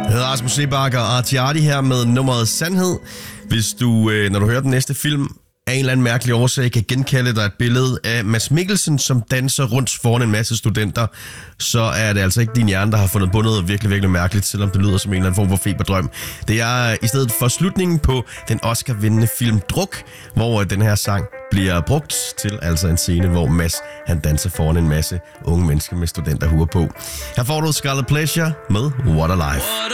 Jeg hedder Rasmus Sebakker og Artiardi her med nummeret Sandhed. Hvis du, når du hører den næste film, af en eller anden mærkelig årsag kan genkalde dig et billede af Mads Mikkelsen, som danser rundt foran en masse studenter, så er det altså ikke din hjerne, der har fundet på noget virkelig, virkelig mærkeligt, selvom det lyder som en eller anden form for feberdrøm. Det er i stedet for slutningen på den Oscar-vindende film Druk, hvor den her sang bliver brugt til altså en scene, hvor Mads han danser foran en masse unge mennesker med studenterhuer på. Her får du Scarlet Pleasure med What a Life.